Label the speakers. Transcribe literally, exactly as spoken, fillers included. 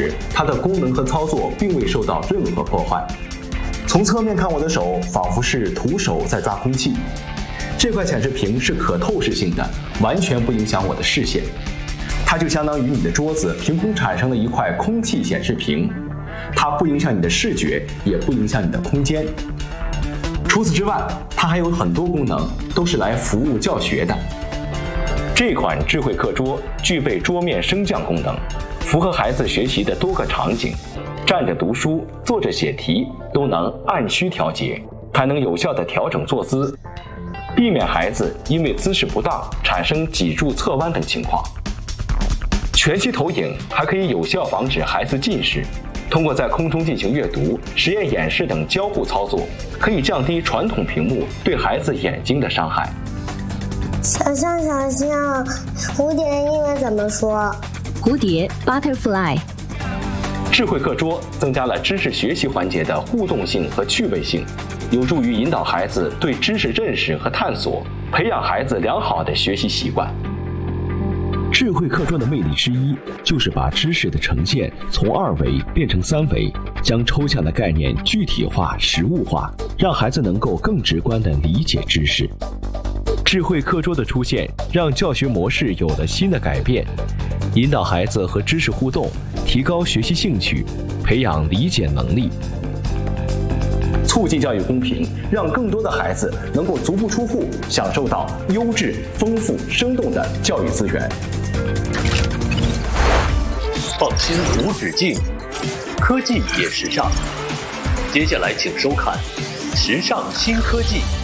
Speaker 1: 时，它的功能和操作并未受到任何破坏。从侧面看，我的手仿佛是徒手在抓空气。这块显示屏是可透视性的，完全不影响我的视线。它就相当于你的桌子凭空产生的一块空气显示屏，它不影响你的视觉，也不影响你的空间。除此之外，它还有很多功能，都是来服务教学的。这款智慧课桌具备桌面升降功能，符合孩子学习的多个场景，站着读书、坐着写题都能按需调节，还能有效地调整坐姿，避免孩子因为姿势不当产生脊柱侧弯等情况。全息投影还可以有效防止孩子近视。通过在空中进行阅读、实验演示等交互操作，可以降低传统屏幕对孩子眼睛的伤害。
Speaker 2: 小象小象，蝴蝶的英文怎么说？
Speaker 3: 蝴蝶 butterfly。
Speaker 1: 智慧课桌增加了知识学习环节的互动性和趣味性，有助于引导孩子对知识认识和探索，培养孩子良好的学习习惯。
Speaker 4: 智慧课桌的魅力之一，就是把知识的呈现从二维变成三维，将抽象的概念具体化、实物化，让孩子能够更直观地理解知识。智慧课桌的出现，让教学模式有了新的改变，引导孩子和知识互动，提高学习兴趣，培养理解能力，
Speaker 1: 促进教育公平，让更多的孩子能够足不出户享受到优质、丰富、生动的教育资源。
Speaker 5: 创新无止境，科技也时尚。接下来请收看《时尚新科技》。